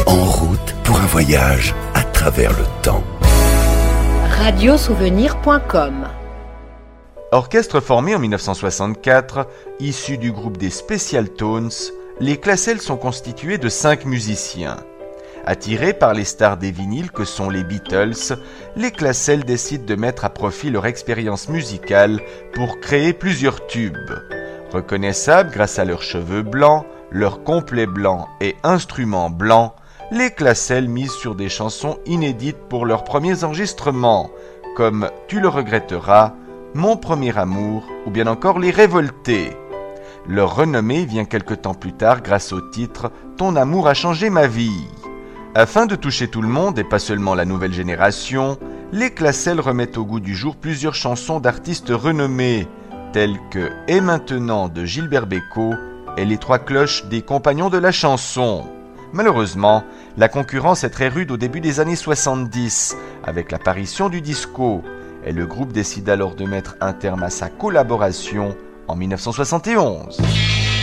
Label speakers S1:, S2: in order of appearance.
S1: En route pour un voyage à travers le temps.
S2: Radiosouvenir.com.
S3: Orchestre formé en 1964, issu du groupe des Special Tones, les Classels sont constitués de 5 musiciens. Attirés par les stars des vinyles que sont les Beatles, les Classels décident de mettre à profit leur expérience musicale pour créer plusieurs tubes. Reconnaissables grâce à leurs cheveux blancs, leurs complets blancs et instruments blancs, les Classels misent sur des chansons inédites pour leurs premiers enregistrements, comme « Tu le regretteras », « Mon premier amour » ou bien encore « Les Révoltés ». Leur renommée vient quelque temps plus tard grâce au titre « Ton amour a changé ma vie ». Afin de toucher tout le monde et pas seulement la nouvelle génération, les Classels remettent au goût du jour plusieurs chansons d'artistes renommés, telles que « Et maintenant » de Gilbert Bécaud et « Les trois cloches » des Compagnons de la chanson. Malheureusement, la concurrence est très rude au début des années 70, avec l'apparition du disco, et le groupe décide alors de mettre un terme à sa collaboration en 1971.